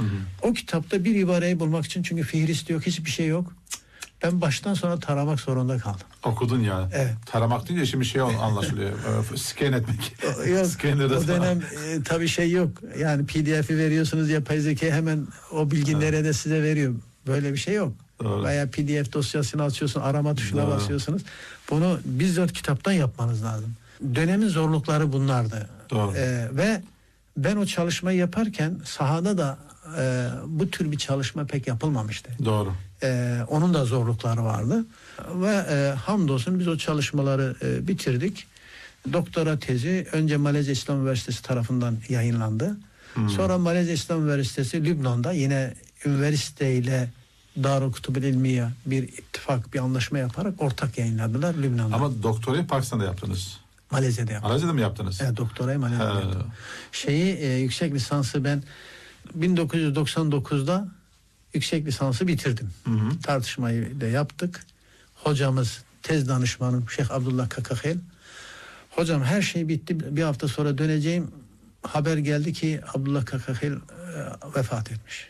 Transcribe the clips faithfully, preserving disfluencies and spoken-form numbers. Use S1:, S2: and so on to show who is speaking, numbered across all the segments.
S1: Hı hı.
S2: O kitapta bir ibareyi bulmak için, çünkü fihrist yok, hiçbir şey yok. Ben baştan sona taramak zorunda kaldım.
S1: Okudun yani.
S2: Evet.
S1: Taramak deyince şimdi şey anlaşılıyor. Scan etmek.
S2: Yok,
S1: Scanner'da
S2: o dönem e, tabii şey yok. Yani P D F'i veriyorsunuz, yapay zeka hemen o bilgileri evet. de size veriyor. Böyle bir şey yok.
S1: Doğru.
S2: Veya P D F dosyasını açıyorsun, arama tuşuna
S1: Doğru.
S2: basıyorsunuz. Bunu bizzat kitaptan yapmanız lazım. Dönemin zorlukları bunlardı.
S1: Doğru.
S2: Ee, ve ben o çalışmayı yaparken sahada da e, bu tür bir çalışma pek yapılmamıştı.
S1: Doğru.
S2: Ee, onun da zorlukları vardı. Ve e, hamdolsun biz o çalışmaları e, bitirdik. Doktora tezi önce Malezya İslam Üniversitesi tarafından yayınlandı. Hmm. Sonra Malezya İslam Üniversitesi Lübnan'da yine üniversiteyle Darülkutubul İlmiye bir ittifak, bir anlaşma yaparak ortak yayınladılar Lübnan'da.
S1: Ama doktorayı Pakistan'da yaptınız.
S2: Malezya'da yaptım.
S1: Malezya'da mı yaptınız?
S2: Evet, doktorayı Malezya'da He. yaptım. Şeyi e, yüksek lisansı ben bin dokuz yüz doksan dokuzda yüksek lisansı bitirdim. Hı hı. Tartışmayı da yaptık. Hocamız, tez danışmanım Şeyh Abdullah Kakahel. Hocam her şey bitti. Bir hafta sonra döneceğim. Haber geldi ki Abdullah Kakahel e, vefat etmiş.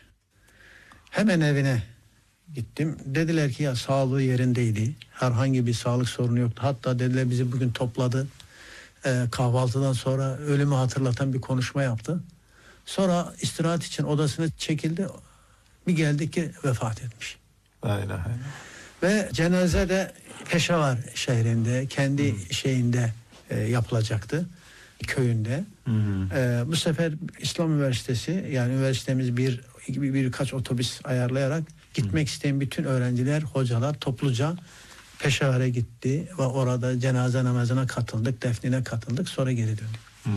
S2: Hemen evine gittim. Dediler ki ya sağlığı yerindeydi. Herhangi bir sağlık sorunu yoktu. Hatta dediler bizi bugün topladı. E, kahvaltıdan sonra ölümü hatırlatan bir konuşma yaptı. Sonra istirahat için odasına çekildi. Bir geldik ki vefat etmiş.
S1: Aynen.
S2: Ve cenaze de Peşavar şehrinde, kendi hmm. şeyinde e, yapılacaktı. Köyünde. Hmm. E, bu sefer İslam Üniversitesi, yani üniversitemiz bir, bir birkaç otobüs ayarlayarak gitmek hmm. isteyen bütün öğrenciler, hocalar topluca Peşavar'a gitti ve orada cenaze namazına katıldık, defnine katıldık, sonra geri döndük.
S1: Hmm.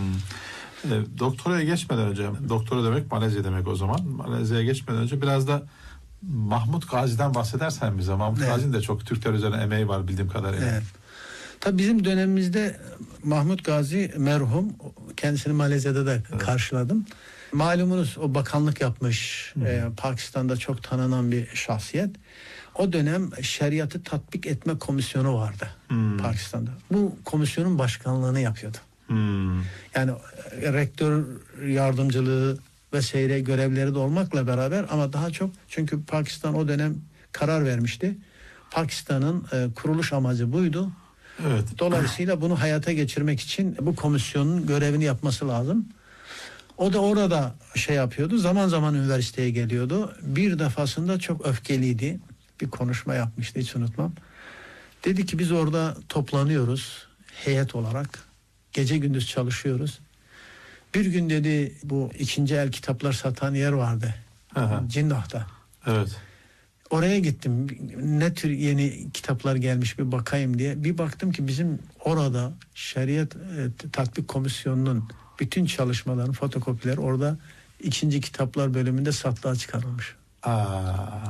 S1: E, doktoraya geçmeden önce, doktora demek Malezya demek o zaman. Malezya'ya geçmeden önce biraz da Mahmut Gazi'den bahsedersen bize. Mahmut evet. Gazi'nin de çok Türkler üzerine emeği var bildiğim kadarıyla. Evet.
S2: Tabii bizim dönemimizde Mahmut Gazi merhum, kendisini Malezya'da da evet. karşıladım. Malumunuz o bakanlık yapmış, hmm. e, Pakistan'da çok tanınan bir şahsiyet. O dönem şeriatı tatbik etme komisyonu vardı hmm. Pakistan'da. Bu komisyonun başkanlığını yapıyordu. Hmm. Yani rektör yardımcılığı vesaire görevleri de olmakla beraber, ama daha çok çünkü Pakistan o dönem karar vermişti. Pakistan'ın e, kuruluş amacı buydu.
S1: Evet.
S2: Dolayısıyla bunu hayata geçirmek için bu komisyonun görevini yapması lazım. O da orada şey yapıyordu. Zaman zaman üniversiteye geliyordu. Bir defasında çok öfkeliydi. Bir konuşma yapmıştı, hiç unutmam. Dedi ki biz orada toplanıyoruz heyet olarak. Gece gündüz çalışıyoruz. Bir gün dedi bu ikinci el kitaplar satan yer vardı. Aha. Cinnah'ta.
S1: Evet.
S2: Oraya gittim. Ne tür yeni kitaplar gelmiş bir bakayım diye. Bir baktım ki bizim orada şeriat e, tatbik komisyonunun bütün çalışmaların fotokopileri orada ikinci kitaplar bölümünde satlığa çıkarılmış.
S1: Aa.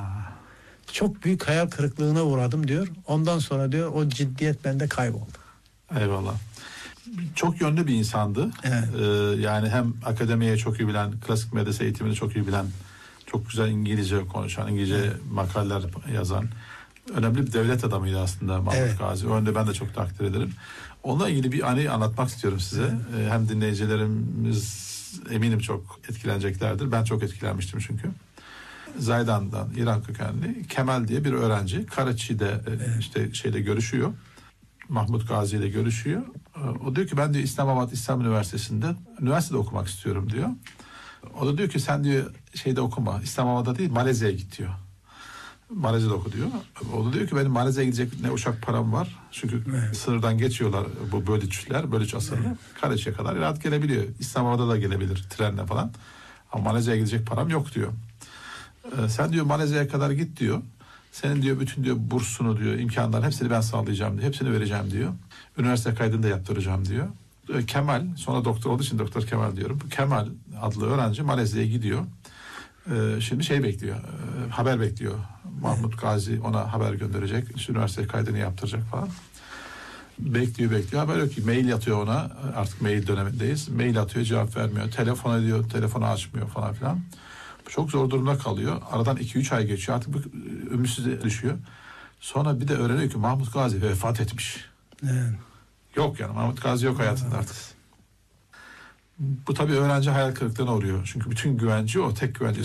S2: Çok büyük hayal kırıklığına uğradım diyor. Ondan sonra diyor o ciddiyet bende kayboldu.
S1: Eyvallah. Çok yönlü bir insandı.
S2: Evet.
S1: Ee, yani hem akademiye çok iyi bilen, klasik medrese eğitimini çok iyi bilen, çok güzel İngilizce konuşan, İngilizce evet. makaleler yazan, önemli bir devlet adamıydı aslında Mahmut evet. Gazi. O yönde ben de çok takdir ederim. Onunla ilgili bir anıyı anlatmak istiyorum size. Evet. Ee, hem dinleyicilerimiz eminim çok etkileneceklerdir. Ben çok etkilenmiştim çünkü. Zaydan'dan, İran kökenli Kemal diye bir öğrenci Karaçi'de evet. işte şeyle görüşüyor. Mahmut Gazi ile görüşüyor. O diyor ki ben diyor İslamabad İslam Üniversitesi'nde üniversitede okumak istiyorum diyor. O da diyor ki sen diyor şeyde okuma, İslamabad'da değil Malezya'ya git diyor. Malezya'da oku diyor. O da diyor ki benim Malezya'ya gidecek ne uçak param var. Çünkü evet. sınırdan geçiyorlar bu bölüçler, bölüç asırlı. Evet. Karaçi'ye kadar rahat gelebiliyor. İslamabad'a da gelebilir trenle falan. Ama Malezya'ya gidecek param yok diyor. Ee, sen diyor Malezya'ya kadar git diyor. Senin diyor bütün diyor bursunu diyor, imkanların hepsini ben sağlayacağım diyor. Hepsini vereceğim diyor. Üniversite kaydını da yaptıracağım diyor. Kemal, sonra doktor olduğu için Doktor Kemal diyorum. Kemal adlı öğrenci Malezya'ya gidiyor. Ee, şimdi şey bekliyor, e, haber bekliyor. Mahmut Gazi ona haber gönderecek. İşte üniversite kaydını yaptıracak falan. Bekliyor bekliyor. Haber yok ki. Mail atıyor ona. Artık mail dönemindeyiz. Mail atıyor, cevap vermiyor. Telefon ediyor, telefonu açmıyor falan filan. Çok zor durumda kalıyor. Aradan iki üç ay geçiyor. Artık ümitsizliğe düşüyor. Sonra bir de öğreniyor ki Mahmut Gazi vefat etmiş.
S2: Evet.
S1: Yok yani Mahmut Gazi yok hayatında artık. Bu tabii öğrenci hayal kırıklığına uğruyor. Çünkü bütün güvenci o tek güvenci